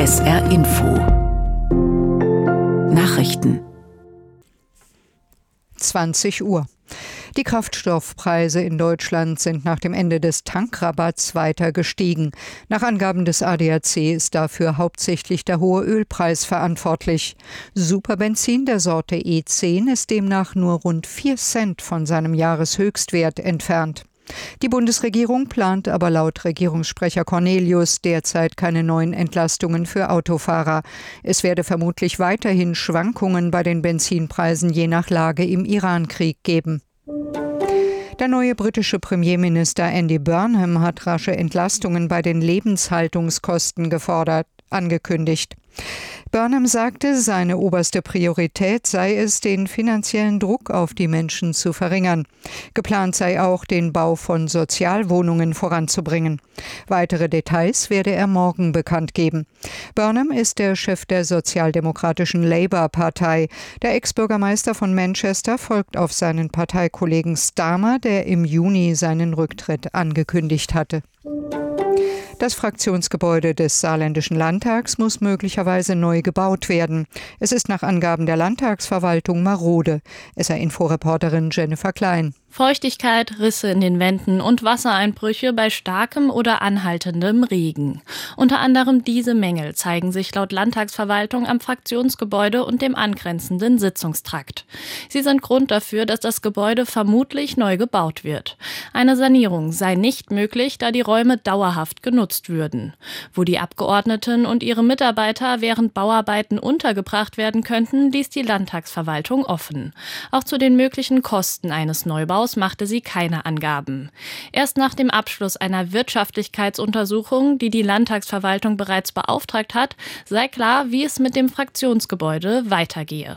SR Info Nachrichten 20 Uhr. Die Kraftstoffpreise in Deutschland sind nach dem Ende des Tankrabatts weiter gestiegen. Nach Angaben des ADAC ist dafür hauptsächlich der hohe Ölpreis verantwortlich. Superbenzin der Sorte E10 ist demnach nur rund 4 Cent von seinem Jahreshöchstwert entfernt. Die Bundesregierung plant aber laut Regierungssprecher Cornelius derzeit keine neuen Entlastungen für Autofahrer. Es werde vermutlich weiterhin Schwankungen bei den Benzinpreisen je nach Lage im Irankrieg geben. Der neue britische Premierminister Andy Burnham hat rasche Entlastungen bei den Lebenshaltungskosten angekündigt. Burnham sagte, seine oberste Priorität sei es, den finanziellen Druck auf die Menschen zu verringern. Geplant sei auch, den Bau von Sozialwohnungen voranzubringen. Weitere Details werde er morgen bekannt geben. Burnham ist der Chef der sozialdemokratischen Labour-Partei. Der Ex-Bürgermeister von Manchester folgt auf seinen Parteikollegen Starmer, der im Juni seinen Rücktritt angekündigt hatte. Das Fraktionsgebäude des Saarländischen Landtags muss möglicherweise neu gebaut werden. Es ist nach Angaben der Landtagsverwaltung marode. SR-Info-Reporterin Jennifer Klein. Feuchtigkeit, Risse in den Wänden und Wassereinbrüche bei starkem oder anhaltendem Regen. Unter anderem diese Mängel zeigen sich laut Landtagsverwaltung am Fraktionsgebäude und dem angrenzenden Sitzungstrakt. Sie sind Grund dafür, dass das Gebäude vermutlich neu gebaut wird. Eine Sanierung sei nicht möglich, da die Räume dauerhaft genutzt würden. Wo die Abgeordneten und ihre Mitarbeiter während Bauarbeiten untergebracht werden könnten, ließ die Landtagsverwaltung offen. Auch zu den möglichen Kosten eines Neubaus machte sie keine Angaben. Erst nach dem Abschluss einer Wirtschaftlichkeitsuntersuchung, die die Landtagsverwaltung bereits beauftragt hat, sei klar, wie es mit dem Fraktionsgebäude weitergehe.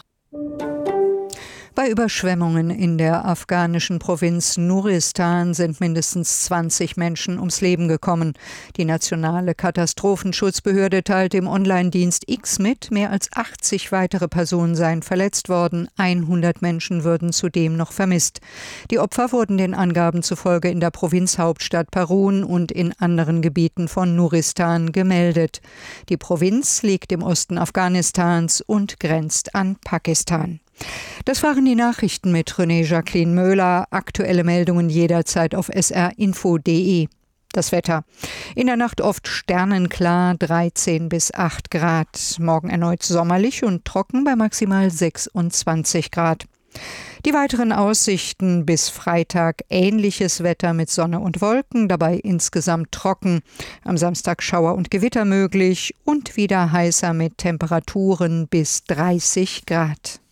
Bei Überschwemmungen in der afghanischen Provinz Nuristan sind mindestens 20 Menschen ums Leben gekommen. Die nationale Katastrophenschutzbehörde teilt dem Online-Dienst X mit, mehr als 80 weitere Personen seien verletzt worden, 100 Menschen würden zudem noch vermisst. Die Opfer wurden den Angaben zufolge in der Provinzhauptstadt Parun und in anderen Gebieten von Nuristan gemeldet. Die Provinz liegt im Osten Afghanistans und grenzt an Pakistan. Das waren die Nachrichten mit René Jacqueline Möhler. Aktuelle Meldungen jederzeit auf srinfo.de. Das Wetter. In der Nacht oft sternenklar, 13 bis 8 Grad. Morgen erneut sommerlich und trocken bei maximal 26 Grad. Die weiteren Aussichten: bis Freitag ähnliches Wetter mit Sonne und Wolken, dabei insgesamt trocken. Am Samstag Schauer und Gewitter möglich und wieder heißer mit Temperaturen bis 30 Grad.